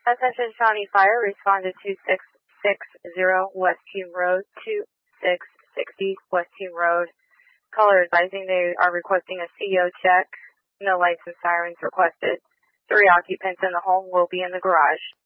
Attention Shawnee Fire, responded to 2660 West Hume Road, 2660 West Hume Road. Caller advising they are requesting a CO check. No lights and sirens requested. 3 occupants in the home will be in the garage.